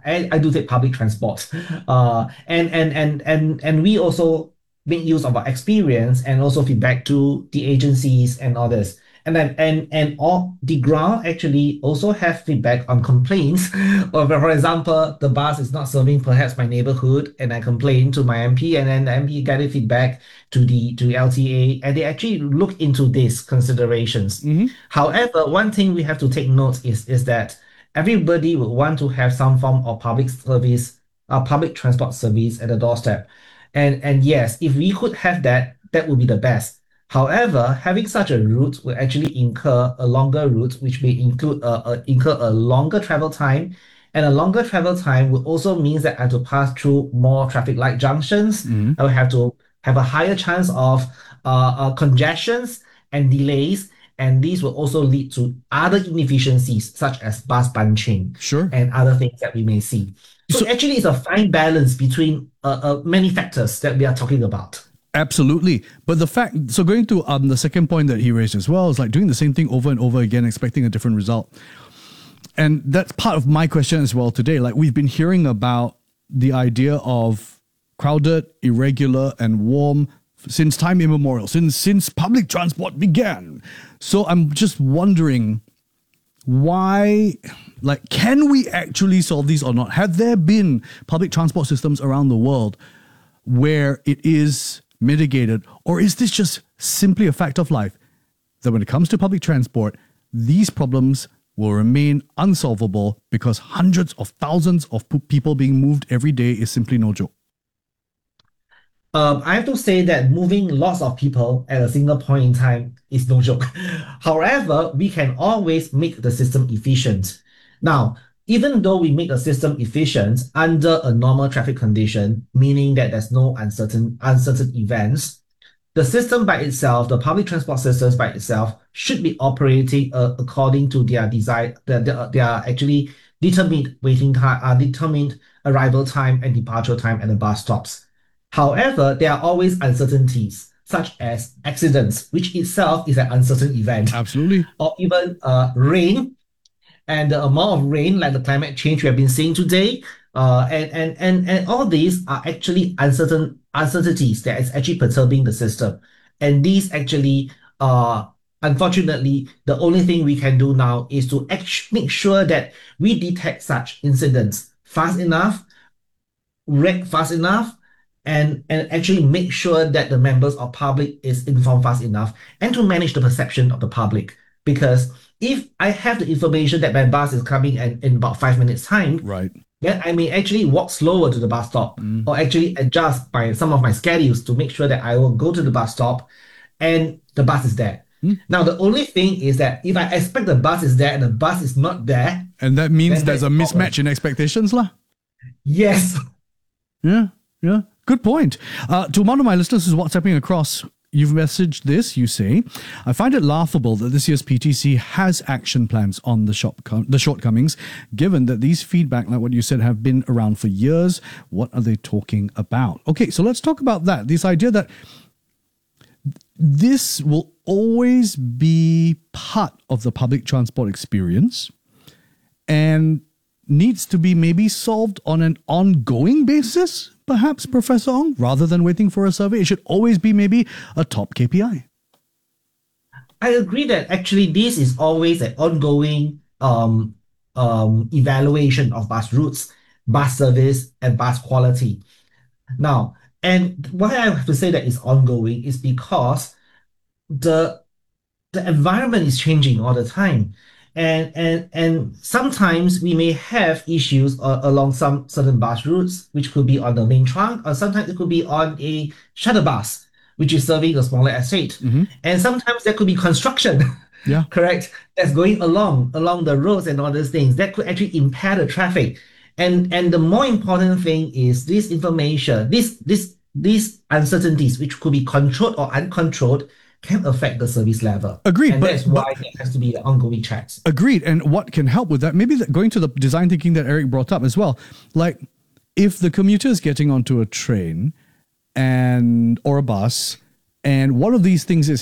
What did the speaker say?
I do take public transport. And we also make use of our experience and also feedback to the agencies and others. And all the ground actually also have feedback on complaints. Or for example, the bus is not serving perhaps my neighborhood, and I complain to my MP, and then the MP get a feedback to LTA, and they actually look into these considerations. Hmm. However, one thing we have to take note is that everybody would want to have some form of public service, public transport service at the doorstep. And yes, if we could have that, that would be the best. However, having such a route will actually incur a longer route, which may incur a longer travel time. And a longer travel time will also means that I have to pass through more traffic light junctions. Hmm. I will have to have a higher chance of congestions and delays. And these will also lead to other inefficiencies, such as bus bunching Sure. and other things that we may see. So So actually, it's a fine balance between many factors that we are talking about. absolutely. But the fact, so going to the second point that he raised as well, is like doing the same thing over and over again, expecting a different result. And that's part of my question as well today. Like we've been hearing about the idea of crowded, irregular, and warm since time immemorial, since public transport began. So I'm just wondering why, like, can we actually solve these or not? Have there been public transport systems around the world where it is mitigated, or is this just simply a fact of life that when it comes to public transport, these problems will remain unsolvable because hundreds of thousands of people being moved every day is simply no joke? I have to say that moving lots of people at a single point in time is no joke. However, we can always make the system efficient. Now, even though we make the system efficient under a normal traffic condition, meaning that there's no uncertain events, the system by itself, the public transport systems by itself, should be operating according to their design, their actually determined waiting time, determined arrival time and departure time at the bus stops. However, there are always uncertainties, such as accidents, which itself is an uncertain event, Absolutely. or even rain and the amount of rain, like the climate change we have been seeing today, and all these are actually uncertainties that is actually perturbing the system. And these actually unfortunately, the only thing we can do now is to make sure that we detect such incidents fast enough, react fast enough, and actually make sure that the members of public is informed fast enough, and to manage the perception of the public. Because if I have the information that my bus is coming in about 5 minutes time, Right. then I may actually walk slower to the bus stop, Mm. or actually adjust some of my schedules to make sure that I will go to the bus stop and the bus is there. Mm. Now the only thing is that if I expect the bus is there and the bus is not there, And that means then there's that's a a problem. mismatch in expectations, lah. Yes. Yeah, yeah. Good point. To one of my listeners who's WhatsApping across, you've messaged this. You say, I find it laughable that this year's PTC has action plans on the shortcomings, given that these feedback, like what you said, have been around for years. What are they talking about? Okay, so let's talk about that. This idea that this will always be part of the public transport experience and needs to be maybe solved on an ongoing basis, perhaps, Professor Ong, rather than waiting for a survey. It should always be maybe a top KPI. I agree that actually this is always an ongoing evaluation of bus routes, bus service, and bus quality. Now, and why I have to say that it's ongoing is because the the environment is changing all the time. And sometimes we may have issues along some certain bus routes, which could be on the main trunk, or sometimes it could be on a shuttle bus, which is serving a smaller estate. Mm-hmm. And sometimes there could be construction, Yeah. correct, that's going along the roads and all these things that could actually impair the traffic. And the more important thing is this information, these uncertainties, which could be controlled or uncontrolled, can affect the service level. Agreed, And but that's why there has to be ongoing checks. agreed. And what can help with that? Maybe going to the design thinking that Eric brought up as well. Like, if the commuter is getting onto a train and or a bus, and one of these things is